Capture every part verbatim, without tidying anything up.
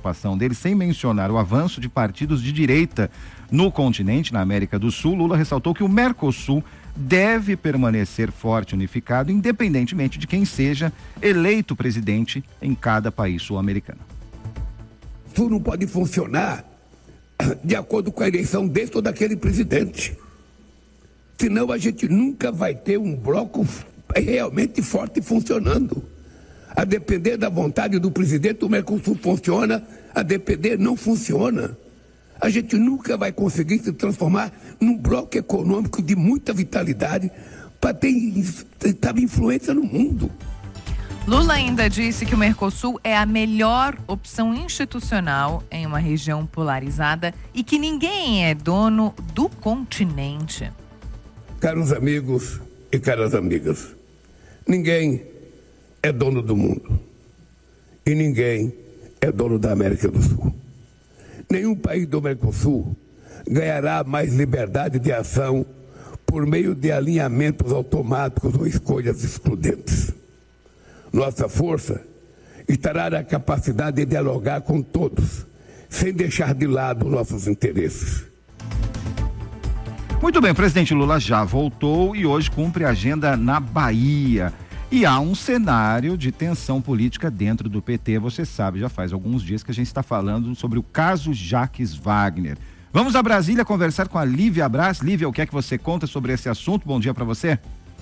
participação dele, sem mencionar o avanço de partidos de direita no continente, na América do Sul, Lula ressaltou que o Mercosul deve permanecer forte e unificado, independentemente de quem seja eleito presidente em cada país sul-americano. Isso não pode funcionar de acordo com a eleição desse ou daquele presidente. Senão a gente nunca vai ter um bloco realmente forte funcionando. A depender da vontade do presidente, o Mercosul funciona, a depender não funciona. A gente nunca vai conseguir se transformar num bloco econômico de muita vitalidade para ter, ter influência no mundo. Lula ainda disse que o Mercosul é a melhor opção institucional em uma região polarizada e que ninguém é dono do continente. Caros amigos e caras amigas, ninguém é dono do mundo e ninguém é dono da América do Sul. Nenhum país do Mercosul ganhará mais liberdade de ação por meio de alinhamentos automáticos ou escolhas excludentes. Nossa força estará na capacidade de dialogar com todos, sem deixar de lado nossos interesses. Muito bem, o presidente Lula já voltou e hoje cumpre a agenda na Bahia. E há um cenário de tensão política dentro do P T, você sabe, já faz alguns dias que a gente está falando sobre o caso Jacques Wagner. Vamos a Brasília conversar com a Lívia Braz. Lívia, o que é que você conta sobre esse assunto? Bom dia para você.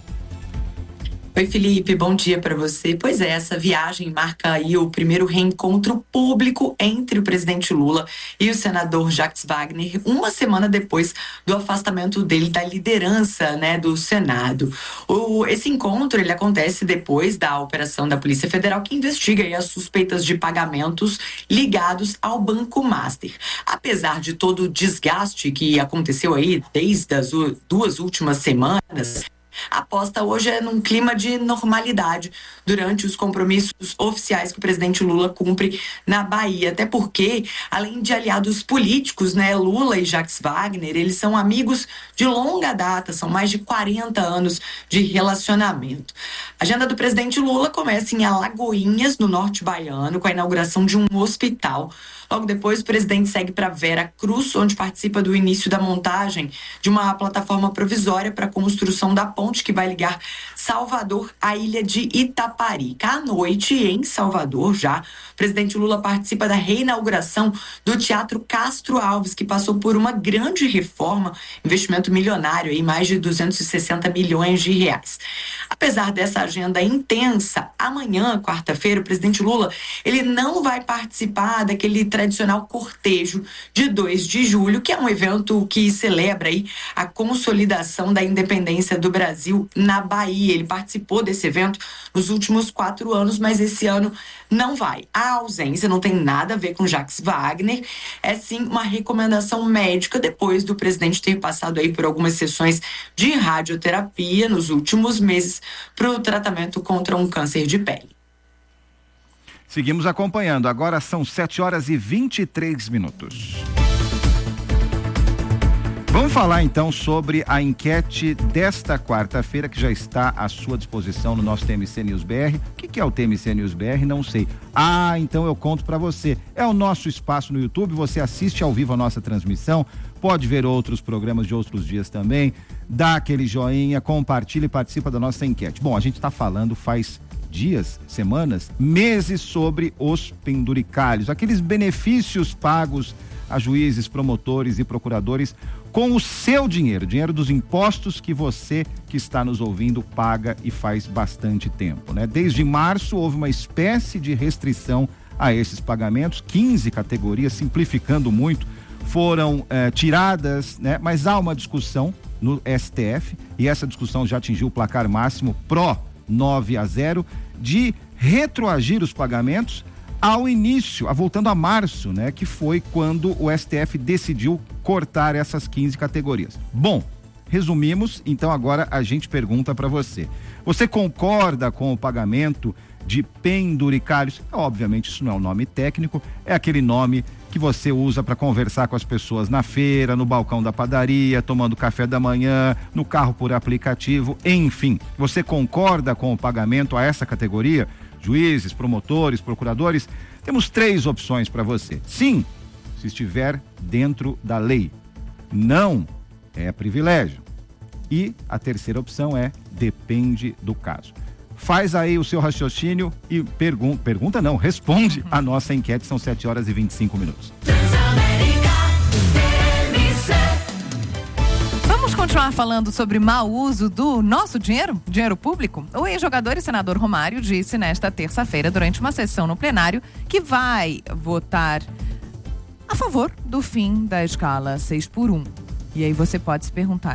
Oi, Felipe, bom dia para você. Pois é, essa viagem marca aí o primeiro reencontro público entre o presidente Lula e o senador Jacques Wagner, uma semana depois do afastamento dele da liderança, né, do Senado. O, esse encontro, ele acontece depois da operação da Polícia Federal que investiga aí as suspeitas de pagamentos ligados ao Banco Master. Apesar de todo o desgaste que aconteceu aí desde as duas últimas semanas, a aposta hoje é num clima de normalidade durante os compromissos oficiais que o presidente Lula cumpre na Bahia. Até porque, além de aliados políticos, né, Lula e Jacques Wagner, eles são amigos de longa data, são mais de quarenta anos de relacionamento. A agenda do presidente Lula começa em Alagoinhas, no norte baiano, com a inauguração de um hospital. Logo depois, o presidente segue para Vera Cruz, onde participa do início da montagem de uma plataforma provisória para a construção da ponte que vai ligar Salvador à ilha de Itaparica. À noite, em Salvador, já, o presidente Lula participa da reinauguração do Teatro Castro Alves, que passou por uma grande reforma, investimento milionário em mais de duzentos e sessenta milhões de reais. Apesar dessa agenda intensa, amanhã, quarta-feira, o presidente Lula ele não vai participar daquele tradicional cortejo de dois de julho, que é um evento que celebra aí a consolidação da independência do Brasil na Bahia. Ele participou desse evento nos últimos quatro anos, mas esse ano não vai. A ausência não tem nada a ver com Jacques Wagner, é sim uma recomendação médica depois do presidente ter passado aí por algumas sessões de radioterapia nos últimos meses para o tratamento contra um câncer de pele. Seguimos acompanhando. Agora são sete horas e vinte e três minutos. Vamos falar então sobre a enquete desta quarta-feira que já está à sua disposição no nosso T M C News B R. O que, que é o T M C News B R? Não sei. Ah, então eu conto para você. É o nosso espaço no YouTube, você assiste ao vivo a nossa transmissão, pode ver outros programas de outros dias também, dá aquele joinha, compartilha e participa da nossa enquete. Bom, a gente está falando faz dias, semanas, meses sobre os penduricalhos, aqueles benefícios pagos a juízes, promotores e procuradores com o seu dinheiro, dinheiro dos impostos que você que está nos ouvindo paga e faz bastante tempo, né? Desde março houve uma espécie de restrição a esses pagamentos, quinze categorias, simplificando muito, foram eh, tiradas, né? Mas há uma discussão no S T F e essa discussão já atingiu o placar máximo pró nove a zero de retroagir os pagamentos ao início, voltando a março, né, que foi quando o S T F decidiu cortar essas quinze categorias. Bom, resumimos, então agora a gente pergunta para você. Você concorda com o pagamento de penduricalhos? Obviamente isso não é um nome técnico, é aquele nome que você usa para conversar com as pessoas na feira, no balcão da padaria, tomando café da manhã, no carro por aplicativo, enfim. Você concorda com o pagamento a essa categoria? Juízes, promotores, procuradores? Temos três opções para você. Sim, se estiver dentro da lei. Não, é privilégio. E a terceira opção é depende do caso. Faz aí o seu raciocínio e pergun- pergunta não, responde uhum. a nossa enquete, são sete horas e vinte e cinco minutos. Vamos continuar falando sobre mau uso do nosso dinheiro, dinheiro público? O ex-jogador e senador Romário disse nesta terça-feira, durante uma sessão no plenário, que vai votar a favor do fim da escala seis por um. E aí você pode se perguntar,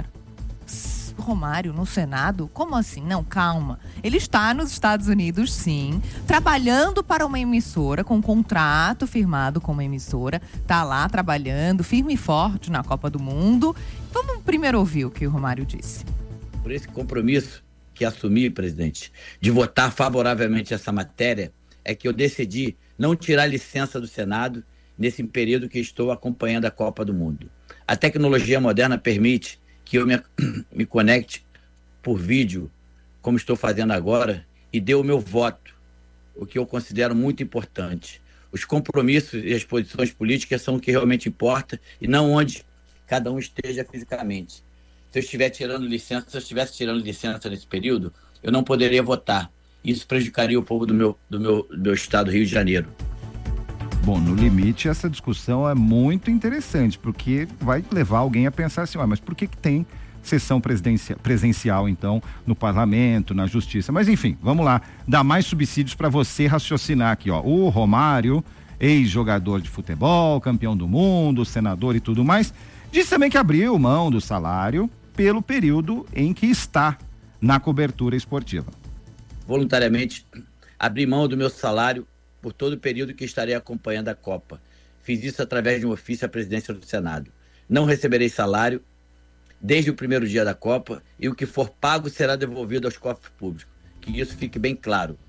Romário no Senado? Como assim? Não, calma. Ele está nos Estados Unidos, sim, trabalhando para uma emissora, com um contrato firmado com uma emissora, está lá trabalhando firme e forte na Copa do Mundo. Vamos primeiro ouvir o que o Romário disse. Por esse compromisso que assumi, presidente, de votar favoravelmente essa matéria, é que eu decidi não tirar licença do Senado nesse período que estou acompanhando a Copa do Mundo. A tecnologia moderna permite que eu me, me conecte por vídeo, como estou fazendo agora, e dê o meu voto, o que eu considero muito importante. Os compromissos e as posições políticas são o que realmente importa, e não onde cada um esteja fisicamente. Se eu estiver tirando licença, se eu estivesse tirando licença nesse período, eu não poderia votar. Isso prejudicaria o povo do meu, do meu, do meu estado, Rio de Janeiro. Bom, no limite, essa discussão é muito interessante, porque vai levar alguém a pensar assim, ah, mas por que que tem sessão presencial, então, no parlamento, na justiça? Mas, enfim, vamos lá, dar mais subsídios para você raciocinar aqui, ó. O Romário, ex-jogador de futebol, campeão do mundo, senador e tudo mais, disse também que abriu mão do salário pelo período em que está na cobertura esportiva. Voluntariamente, abri mão do meu salário por todo o período que estarei acompanhando a Copa. Fiz isso através de um ofício à presidência do Senado. Não receberei salário desde o primeiro dia da Copa e o que for pago será devolvido aos cofres públicos. Que isso fique bem claro.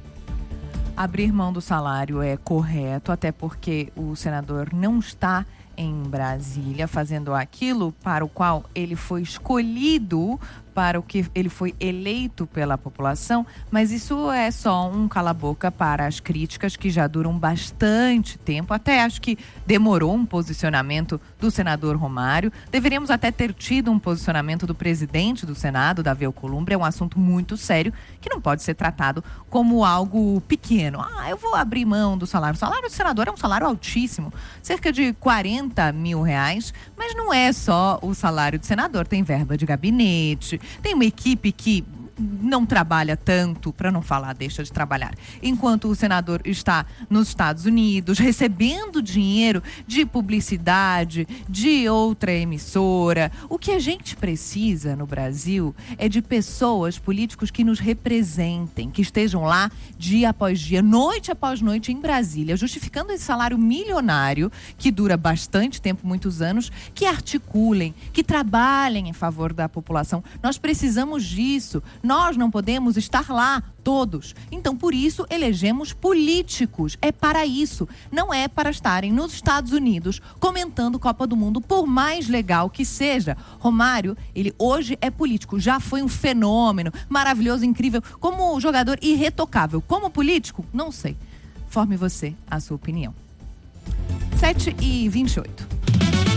Abrir mão do salário é correto, até porque o senador não está em Brasília fazendo aquilo para o qual ele foi escolhido, para o que ele foi eleito pela população, mas isso é só um cala-boca para as críticas que já duram bastante tempo. Até acho que demorou um posicionamento do senador Romário. Deveríamos até ter tido um posicionamento do presidente do Senado, Davi Alcolumbre. É um assunto muito sério que não pode ser tratado como algo pequeno. Ah, eu vou abrir mão do salário. O salário do senador é um salário altíssimo, cerca de quarenta mil reais, mas não é só o salário do senador, tem verba de gabinete, tem uma equipe que não trabalha tanto, para não falar deixa de trabalhar, enquanto o senador está nos Estados Unidos recebendo dinheiro de publicidade, de outra emissora. O que a gente precisa no Brasil é de pessoas, políticos que nos representem, que estejam lá dia após dia, noite após noite em Brasília, justificando esse salário milionário que dura bastante tempo, muitos anos, que articulem, que trabalhem em favor da população. Nós precisamos disso. Nós não podemos estar lá, todos. Então, por isso, elegemos políticos. É para isso. Não é para estarem nos Estados Unidos comentando Copa do Mundo, por mais legal que seja. Romário, ele hoje é político. Já foi um fenômeno maravilhoso, incrível. Como jogador, irretocável. Como político, não sei. Forme você a sua opinião. sete e vinte e oito.